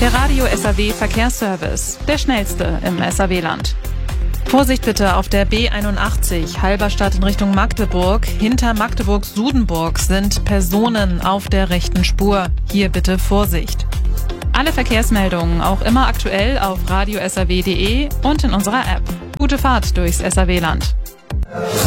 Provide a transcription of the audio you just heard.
Der Radio SAW Verkehrsservice, der schnellste im SAW-Land. Vorsicht bitte auf der B81 Halberstadt in Richtung Magdeburg. Hinter Magdeburg-Sudenburg sind Personen auf der rechten Spur. Hier bitte Vorsicht. Alle Verkehrsmeldungen auch immer aktuell auf radiosaw.de und in unserer App. Gute Fahrt durchs SAW-Land.